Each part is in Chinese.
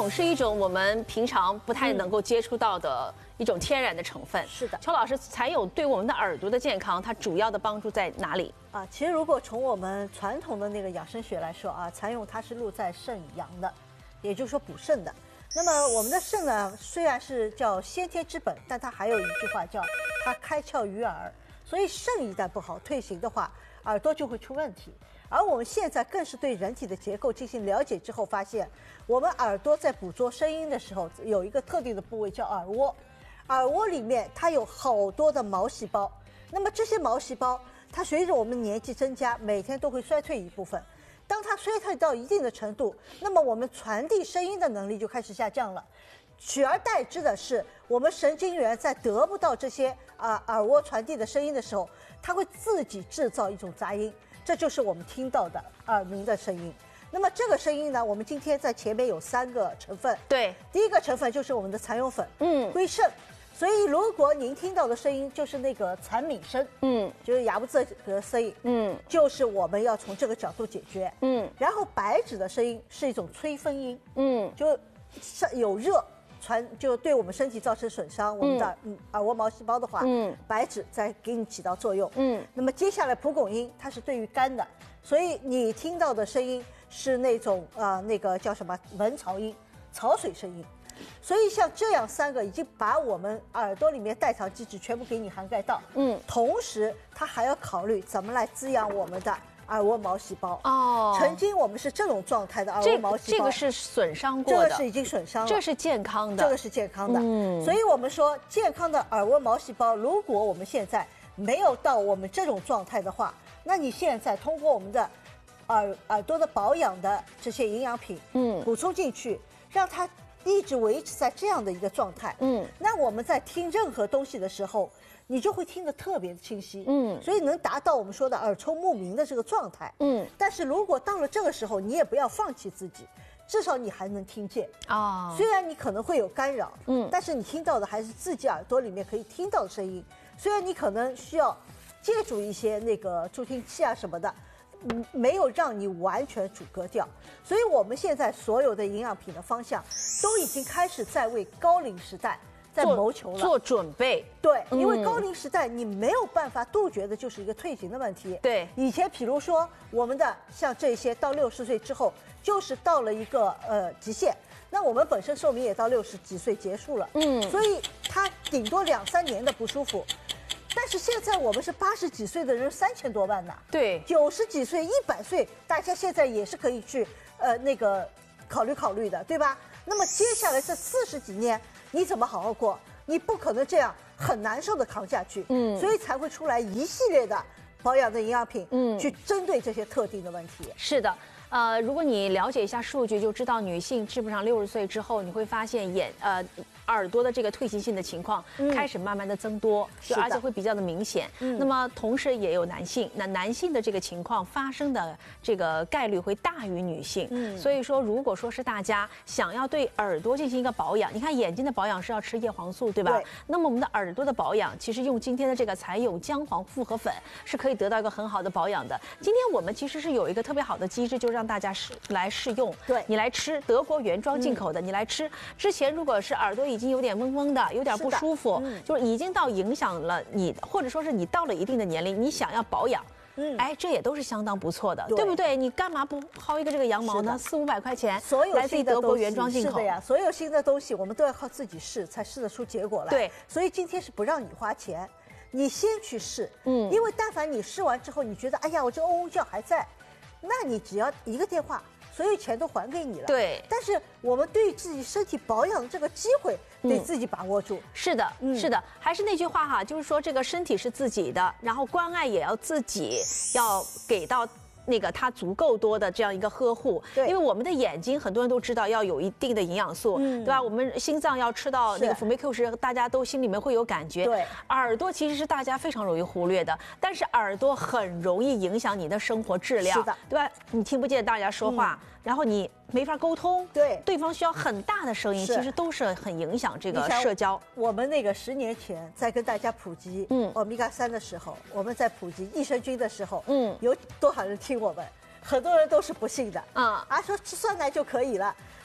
蛹是一种我们平常不太能够接触到的一种天然的成分。 是的， 邱老师，蚕蛹对我们的耳朵的健康，它主要的帮助在哪里？ 其实如果从我们传统的那个养生学来说蚕蛹它是入在肾阳的，也就是说补肾的。那么我们的肾呢，虽然是叫先天之本，但它还有一句话叫它开窍于耳，所以肾一旦不好退行的话，耳朵就会出问题。而我们现在更是对人体的结构进行了解之后，发现我们耳朵在捕捉声音的时候，有一个特定的部位叫耳蜗，耳蜗里面它有好多的毛细胞。那么这些毛细胞，它随着我们年纪增加，每天都会衰退一部分。当它衰退到一定的程度，那么我们传递声音的能力就开始下降了。取而代之的是，我们神经元在得不到这些耳蜗传递的声音的时候，它会自己制造一种杂音，这就是我们听到的耳鸣的声音。那么这个声音呢，我们今天在前面有3个成分。 对， 第一个成分就是我们的蚕蛹粉，归肾。所以如果您听到的声音就是那个蝉鸣声，就是哑不自得的声音，就是我们要从这个角度解决，然后白芷的声音是一种催分音，就有热就对我们身体造成损伤，我们的耳蜗毛细胞的话，白芷在给你起到作用，那么接下来蒲公英它是对于肝的，所以你听到的声音是那种那个叫什么蚊巢音，潮水声音。所以像这样3个已经把我们耳朵里面代偿机制全部给你涵盖到，同时它还要考虑怎么来滋养我们的耳蜗毛细胞。曾经我们是这种状态的耳蜗毛细胞， 这个是损伤过的， 这个是已经损伤了， 这是健康的， 这个是健康的。所以我们说健康的耳蜗毛细胞，如果我们现在没有到我们这种状态的话，那你现在通过我们的耳朵的保养的这些营养品，补充进去，让它一直维持在这样的一个状态，那我们在听任何东西的时候，你就会听得特别的清晰，所以能达到我们说的耳聪目明的这个状态，但是如果到了这个时候，你也不要放弃自己，至少你还能听见虽然你可能会有干扰，但是你听到的还是自己耳朵里面可以听到的声音，虽然你可能需要借助一些那个助听器什么的。没有让你完全阻隔掉，所以我们现在所有的营养品的方向都已经开始在为高龄时代在谋求了， 做准备。 对，因为高龄时代你没有办法杜绝的就是一个退行的问题。 对， 以前比如说我们的像这些到60岁之后，就是到了一个极限。那我们本身寿命也到60几岁结束了，所以它顶多2、3年的不舒服。但是现在我们是80几岁的人3000多万呢， 对 ，90几岁、100岁，大家现在也是可以去那个考虑的，对吧？那么接下来这40几年你怎么好好过？你不可能这样很难受的扛下去，所以才会出来一系列的保养的营养品，去针对这些特定的问题。 是的。如果你了解一下数据，就知道女性基本上60岁之后，你会发现耳朵的这个退行性的情况开始慢慢的增多，而且会比较的明显。那么同时也有男性，那男性的这个情况发生的这个概率会大于女性。所以说，如果说是大家想要对耳朵进行一个保养，你看眼睛的保养是要吃叶黄素，对吧？对。那么我们的耳朵的保养，其实用今天的这个蚕蛹姜黄复合粉是可以得到一个很好的保养的。今天我们其实是有一个特别好的机制，就是让大家来试用。对，你来吃德国原装进口的，你来吃之前，如果是耳朵已经有点嗡嗡的，有点不舒服，就是已经到影响了你，或者说是你到了一定的年龄，你想要保养。这也都是相当不错的，对不对？你干嘛不薅一个这个羊毛呢？400、500块钱， 所有来自于德国原装进口。 是的呀，所有新的东西我们都要靠自己试，才试得出结果来。 对， 所以今天是不让你花钱，你先去试。因为但凡你试完之后，你觉得哎呀，我这嗡嗡叫还在，那你只要一个电话。所有钱都还给你了， 对。 但是我们对自己身体保养的这个机会，得自己把握住。 是的，是的，还是那句话哈，就是说这个身体是自己的，然后关爱也要自己要给到。那个它足够多的这样一个呵护，对，因为我们的眼睛很多人都知道要有一定的营养素，对吧？我们心脏要吃到那个辅酶 Q 十，大家都心里面会有感觉。对，耳朵其实是大家非常容易忽略的，但是耳朵很容易影响你的生活质量，是的，对吧？你听不见大家说话，然后你没法沟通，对方需要很大的声音，其实都是很影响这个社交。 我们那个10年前在跟大家普及欧米伽3的时候，我们在普及益生菌的时候，有多少人听我们？很多人都是不信的说吃酸奶就可以了。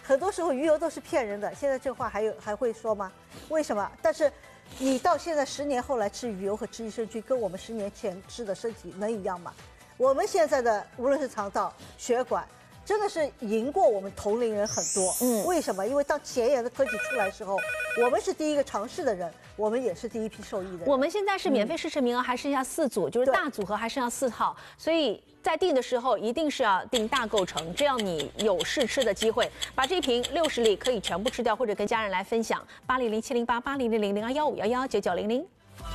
很多时候鱼油都是骗人的。现在这话还会说吗？为什么？但是你到现在10年后来吃鱼油和吃益生菌，跟我们10年前吃的身体能一样吗？我们现在的无论是肠道、血管，真的是赢过我们同龄人很多。为什么？因为当前沿的科技出来的时候，我们是第一个尝试的人，我们也是第一批受益的人。 我们现在是免费试吃名额还剩下4组，就是大组合还剩下4套，所以在订的时候一定是要订大购成，这样你有试吃的机会。把这瓶60粒可以全部吃掉，或者跟家人来分享。800-708-8000-0215119900。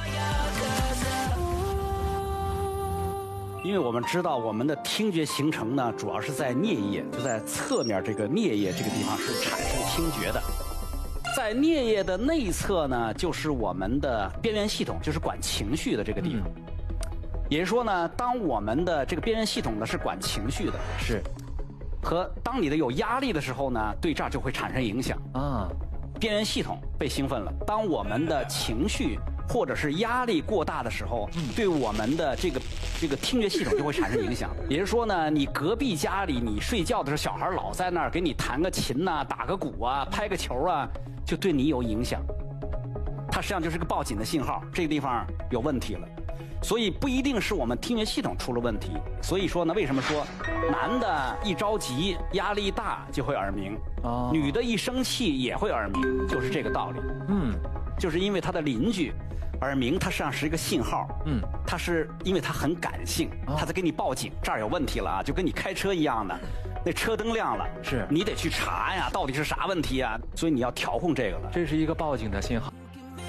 因为我们知道我们的听觉形成呢，主要是在颞叶，就在侧面这个颞叶这个地方是产生听觉的。在颞叶的内侧呢，就是我们的边缘系统，就是管情绪的这个地方。也就是说呢，当我们的这个边缘系统呢是管情绪的， 是， 和当你的有压力的时候呢，对这儿就会产生影响啊。边缘系统被兴奋了，当我们的情绪或者是压力过大的时候，对我们的这个听觉系统就会产生影响。也就是说呢，你隔壁家里你睡觉的时候，小孩老在那儿给你弹个琴呐、打个鼓啊、拍个球啊，就对你有影响。它实际上就是个报警的信号，这个地方有问题了。所以不一定是我们听觉系统出了问题。所以说呢，为什么说男的一着急、压力大就会耳鸣，女的一生气也会耳鸣，就是这个道理。就是因为他的邻居耳鸣，它实际上是一个信号。它是因为它很感性，它在给你报警，这儿有问题了啊，就跟你开车一样的，那车灯亮了， 是你得去查呀，到底是啥问题呀？所以你要调控这个了。 这是一个报警的信号。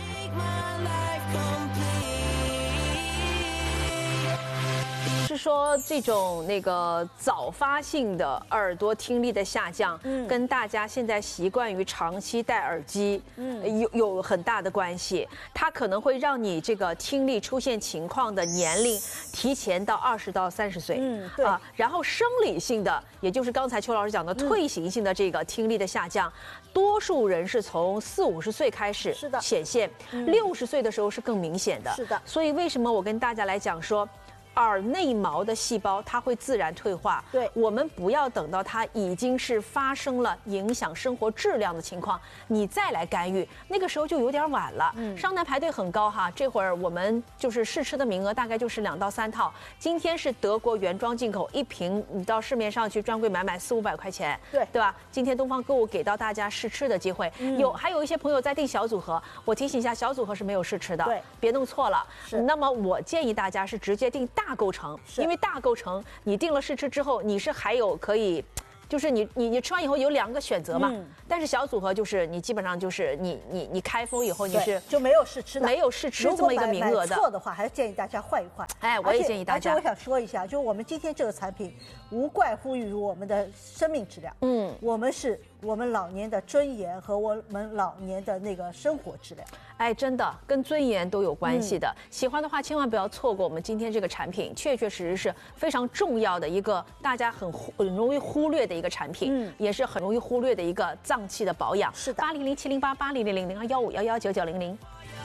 是说这种那个早发性的耳朵听力的下降，跟大家现在习惯于长期戴耳机，有很大的关系。它可能会让你这个听力出现情况的年龄提前到20到30岁， 对啊。 然后生理性的，也就是刚才邱老师讲的退行性的这个听力的下降，多数人是从40、50岁开始显现，60岁的时候是更明显的。 是的。 所以为什么我跟大家来讲说，耳内毛的细胞它会自然退化， 对， 我们不要等到它已经是发生了影响生活质量的情况，你再来干预，那个时候就有点晚了。商南排队很高哈，这会儿我们就是试吃的名额大概就是2到3套。今天是德国原装进口，一瓶你到市面上去专柜买400、500块钱，对吧？今天东方购物给到大家试吃的机会，还有一些朋友在订小组合，我提醒一下，小组合是没有试吃的，对，别弄错了。那么我建议大家是直接订大构成，因为大构成你定了试吃之后，你是还有可以，就是你吃完以后有2个选择嘛。但是小组合就是你基本上就是你开封以后你是就没有试吃的， 没有试吃这么一个名额的。 如果买错的话，还是建议大家换一换。 哎，我也建议大家。 而且我想说一下，就我们今天这个产品，无怪乎于我们的生命质量。我们是我们老年的尊严和我们老年的那个生活质量。 哎，真的跟尊严都有关系的。喜欢的话，千万不要错过我们今天这个产品，确确实实是非常重要的一个大家很容易忽略的一个产品，也是很容易忽略的一个脏器的保养。 是的 ，800-708-8000-0215119900。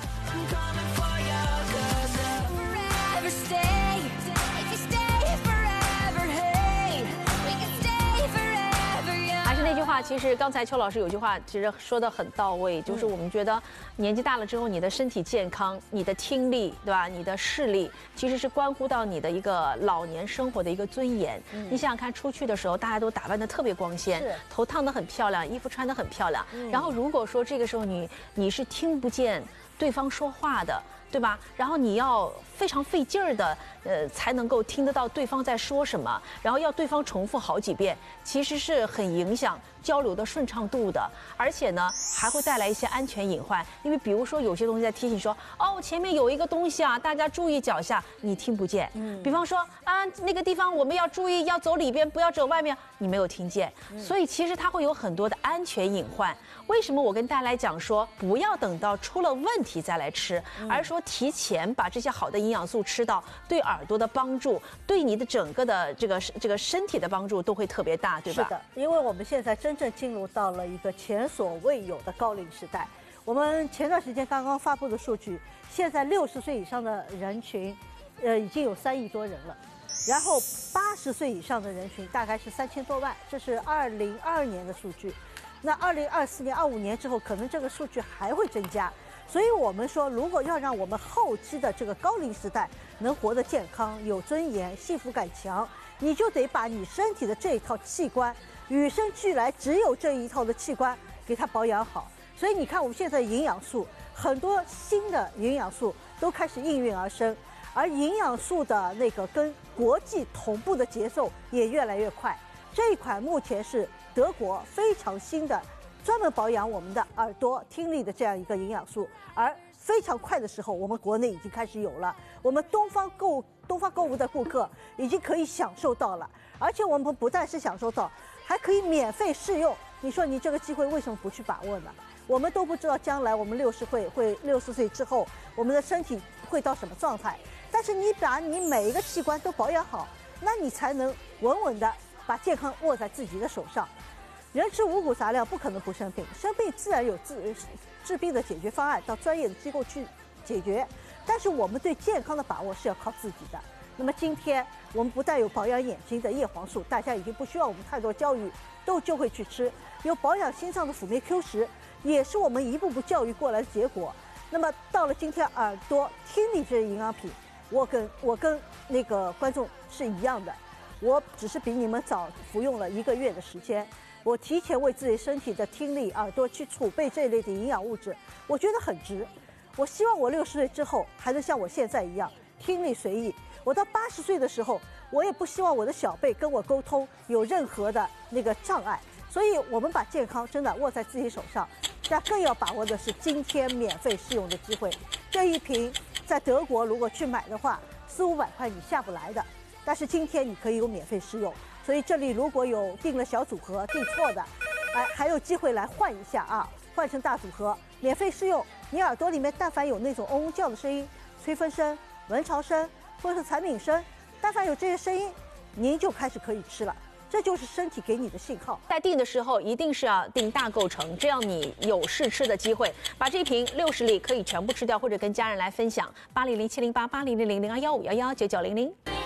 那句话，其实刚才邱老师有句话，其实说得很到位，就是我们觉得年纪大了之后，你的身体健康、你的听力，对吧？你的视力，其实是关乎到你的一个老年生活的一个尊严。你想想看，出去的时候大家都打扮得特别光鲜，头烫得很漂亮，衣服穿得很漂亮。然后如果说这个时候你是听不见对方说话的，对吧？然后你要非常费劲儿的，才能够听得到对方在说什么，然后要对方重复好几遍，其实是很影响交流的顺畅度的，而且呢，还会带来一些安全隐患。因为比如说有些东西在提醒说，哦，前面有一个东西啊，大家注意脚下，你听不见。比方说啊，那个地方我们要注意，要走里边，不要走外面，你没有听见。所以其实它会有很多的安全隐患。为什么我跟大家来讲说，不要等到出了问题再来吃，而是说提前把这些好的营养素吃到，对耳朵的帮助，对你的整个的这个身体的帮助都会特别大，对吧？ 是的，因为我们现在真正进入到了一个前所未有的高龄时代。我们前段时间刚刚发布的数据，现在60岁以上的人群，已经有3亿多人了。然后80岁以上的人群大概是3000多万，这是2022年的数据。 那2024年、25年之后，可能这个数据还会增加。所以我们说，如果要让我们后期的这个高龄时代能活得健康、有尊严、幸福感强，你就得把你身体的这一套器官，与生俱来只有这一套的器官给它保养好。所以你看，我们现在营养素很多新的营养素都开始应运而生，而营养素的那个跟国际同步的节奏也越来越快。这一款目前是德国非常新的。专门保养我们的耳朵、听力的这样一个营养素，而非常快的时候，我们国内已经开始有了。我们东方购物的顾客已经可以享受到了，而且我们不但是享受到，还可以免费试用。你说你这个机会为什么不去把握呢？我们都不知道将来我们60岁之后，我们的身体会到什么状态。但是你把你每一个器官都保养好，那你才能稳稳的把健康握在自己的手上。人吃五谷杂粮不可能不生病，生病自然有治病的解决方案，到专业的机构去解决。但是我们对健康的把握是要靠自己的。那么今天我们不但有保养眼睛的叶黄素，大家已经不需要我们太多教育，就会去吃；有保养心脏的辅酶 Q10，也是我们一步步教育过来的结果。那么到了今天，耳朵、听力这些营养品，我跟那个观众是一样的，我只是比你们早服用了1个月的时间。我提前为自己身体的听力、耳朵去储备这一类的营养物质，我觉得很值。我希望我60岁之后还能像我现在一样听力随意。我到80岁的时候，我也不希望我的小辈跟我沟通有任何的那个障碍。所以，我们把健康真的握在自己手上，但更要把握的是今天免费试用的机会。这一瓶在德国如果去买的话，400-500块你下不来的，但是今天你可以有免费试用。所以这里如果有订了小组合订错的，还有机会来换一下啊，换成大组合，免费试用。你耳朵里面但凡有那种嗡嗡叫的声音、吹风声、蚊巢声或者是蝉鸣声，但凡有这些声音，您就开始可以吃了。这就是身体给你的信号。 在订的时候一定是要订大购成，这样你有试吃的机会。把这一瓶60粒可以全部吃掉，或者跟家人来分享。80070880000215119900。